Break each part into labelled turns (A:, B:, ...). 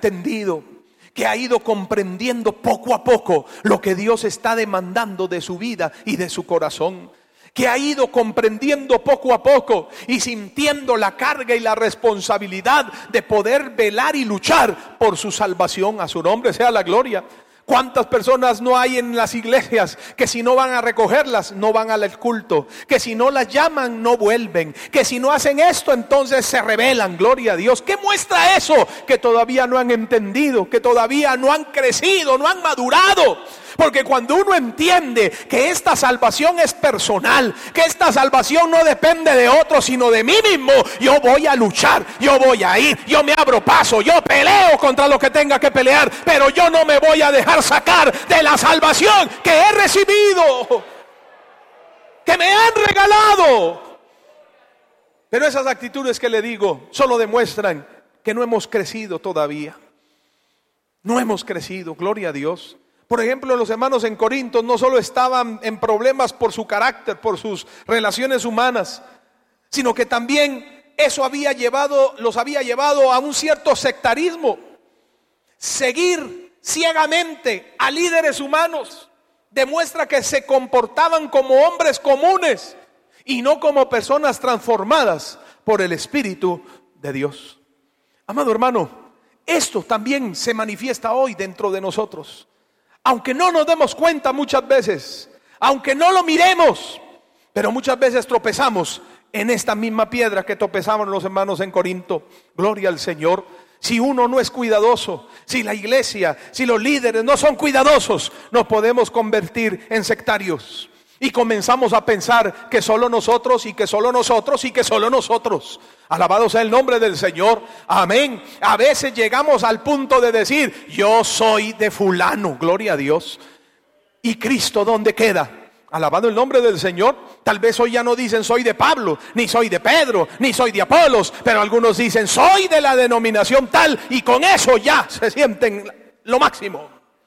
A: entendido, que ha ido comprendiendo poco a poco lo que Dios está demandando de su vida y de su corazón, que ha ido comprendiendo poco a poco y sintiendo la carga y la responsabilidad de poder velar y luchar por su salvación. A su nombre sea la gloria. ¿Cuántas personas no hay en las iglesias que si no van a recogerlas no van al culto? Que si no las llaman no vuelven. Que si no hacen esto entonces se rebelan. Gloria a Dios. ¿Qué muestra eso? Que todavía no han entendido, que todavía no han crecido, no han madurado. Porque cuando uno entiende que esta salvación es personal, que esta salvación no depende de otro sino de mí mismo, yo voy a luchar, yo voy a ir, yo me abro paso, yo peleo contra lo que tenga que pelear, pero yo no me voy a dejar sacar de la salvación que he recibido, que me han regalado. Pero esas actitudes que le digo solo demuestran que no hemos crecido todavía. No hemos crecido, gloria a Dios. Por ejemplo, los hermanos en Corinto no solo estaban en problemas por su carácter, por sus relaciones humanas, sino que también eso los había llevado a un cierto sectarismo. Seguir ciegamente a líderes humanos demuestra que se comportaban como hombres comunes y no como personas transformadas por el Espíritu de Dios. Amado hermano, esto también se manifiesta hoy dentro de nosotros. Aunque no nos demos cuenta muchas veces, aunque no lo miremos, pero muchas veces tropezamos en esta misma piedra que tropezaban los hermanos en Corinto. Gloria al Señor. Si uno no es cuidadoso, si la iglesia, si los líderes no son cuidadosos, nos podemos convertir en sectarios. Y comenzamos a pensar que solo nosotros y que solo nosotros y que solo nosotros. Alabado sea el nombre del Señor. Amén. A veces llegamos al punto de decir, yo soy de fulano. Gloria a Dios. ¿Y Cristo dónde queda? Alabado el nombre del Señor. Tal vez hoy ya no dicen soy de Pablo, ni soy de Pedro, ni soy de Apolos. Pero algunos dicen soy de la denominación tal. Y con eso ya se sienten lo máximo.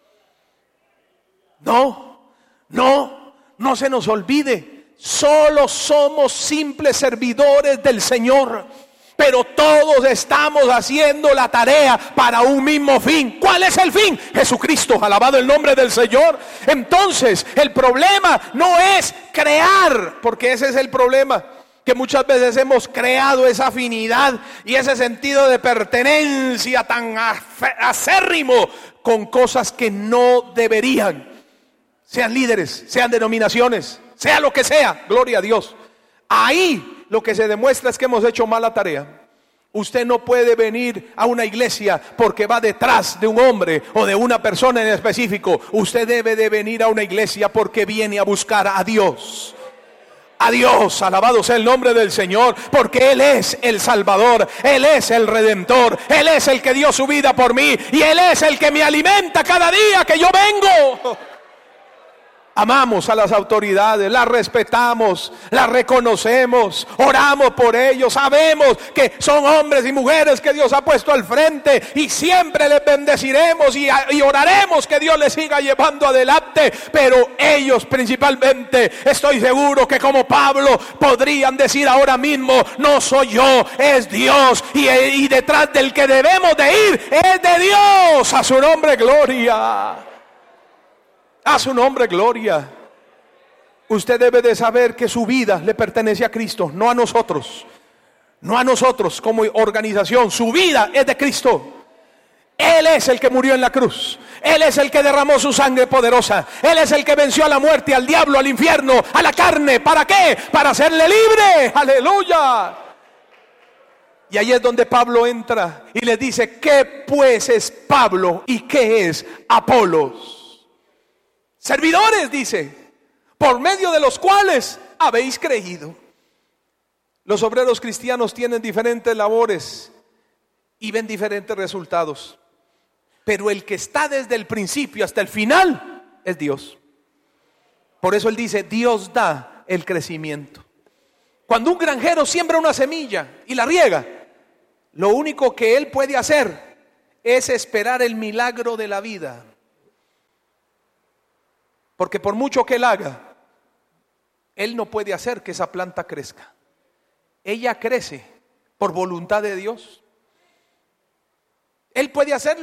A: No se nos olvide, solo somos simples servidores del Señor, pero todos estamos haciendo la tarea para un mismo fin. ¿Cuál es el fin? Jesucristo, alabado el nombre del Señor. Entonces, el problema no es crear, porque ese es el problema, que muchas veces hemos creado esa afinidad y ese sentido de pertenencia tan acérrimo con cosas que no deberían. Sean líderes, sean denominaciones, sea lo que sea, gloria a Dios. Ahí lo que se demuestra es que hemos hecho mala tarea. Usted no puede venir a una iglesia porque va detrás de un hombre o de una persona en específico. Usted debe de venir a una iglesia porque viene a buscar a Dios. A Dios, alabado sea el nombre del Señor, porque Él es el Salvador, Él es el Redentor, Él es el que dio su vida por mí y Él es el que me alimenta cada día que yo vengo. Amamos a las autoridades, las respetamos, las reconocemos, oramos por ellos, sabemos que son hombres y mujeres que Dios ha puesto al frente y siempre les bendeciremos y oraremos que Dios les siga llevando adelante, pero ellos principalmente, estoy seguro que como Pablo podrían decir ahora mismo, no soy yo, es Dios y detrás del que debemos de ir es de Dios. A su nombre gloria. A su nombre gloria. Usted debe de saber que su vida le pertenece a Cristo, no a nosotros. No a nosotros como organización. Su vida es de Cristo. Él es el que murió en la cruz. Él es el que derramó su sangre poderosa. Él es el que venció a la muerte, al diablo, al infierno, a la carne. ¿Para qué? Para hacerle libre. Aleluya. Y ahí es donde Pablo entra y le dice, ¿qué pues es Pablo y qué es Apolos? Servidores, dice, por medio de los cuales habéis creído. Los obreros cristianos tienen diferentes labores y ven diferentes resultados. Pero el que está desde el principio hasta el final es Dios. Por eso él dice, Dios da el crecimiento. Cuando un granjero siembra una semilla y la riega, lo único que él puede hacer es esperar el milagro de la vida. Porque por mucho que él haga, él no puede hacer que esa planta crezca. Ella crece por voluntad de Dios. Él puede hacer